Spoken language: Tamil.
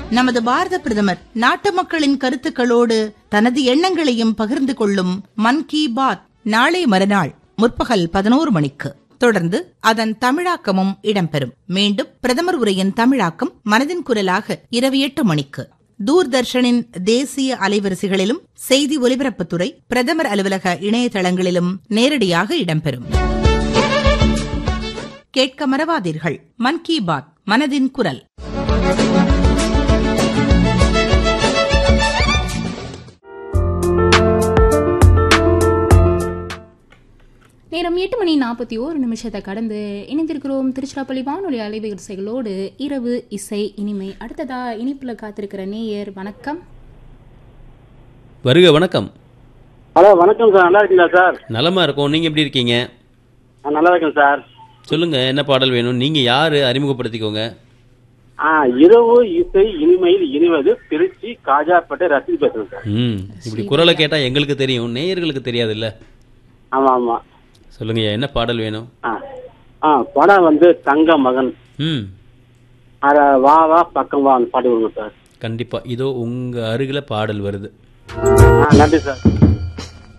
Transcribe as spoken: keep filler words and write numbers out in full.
நமது பாரத பிரதமர் நாட்டு மக்களின் கருத்துக்களோடு தனது எண்ணங்களையும் பகிர்ந்து கொள்ளும் மன் கி பாத் நாளை மறுநாள் முற்பகல் பதினோரு மணிக்கு தொடர்ந்து அதன் தமிழாக்கமும் இடம்பெறும். மீண்டும் பிரதமர் உரையின் தமிழாக்கம் மனதின் குரலாக இரவு எட்டு மணிக்கு தூர்தர்ஷனின் தேசிய அலைவரிசைகளிலும் செய்தி ஒலிபரப்புத்துறை பிரதமர் அலுவலக இணையதளங்களிலும் நேரடியாக இடம்பெறும். கேட்க மறவாதீர்கள். மன் கி பாத் மனதின் குரல். நேரம் எட்டு மணி நாற்பத்தி ஓரு நிமிஷத்தை கடந்து இணைந்திருக்கிறோம் திருச்சிராப்பள்ளி வானொலி அலைவரிசைகளோடு இரவு இசை இனிமை. அடுத்ததா இனிப்புல காத்திருக்கிற நேயர். வணக்கம். வருக. வணக்கம். ஹலோ, வணக்கம் சார். நல்லா இருக்கீங்களா சார்? நலமா இருக்கும். நீங்க எப்படி இருக்கீங்க? நல்லா இருக்கேன் சார். சொல்லுங்க, என்ன பாடல் வேணும்? நீங்க யாரு? அறிமுகப்படுத்திக்கோங்க. ஆ இரவு இசை இனிமையில் இனிவது திருச்சி காஜாப்பேட்டை ரசித்து பேசுறேன் சார். ம் இப்படி குரலை கேட்டா எங்களுக்கு தெரியும், நேயர்களுக்கு தெரியாது இல்ல? ஆமா ஆமா. சொல்லுங்க, என்ன பாடல் வேணும்? ஆ படம் வந்து தங்க மகன். ம் அத வா வா பக்கம் வா பாட்டு கொடுங்க சார். கண்டிப்பா. இதோ உங்க அருகில பாடல் வருது. நன்றி சார்.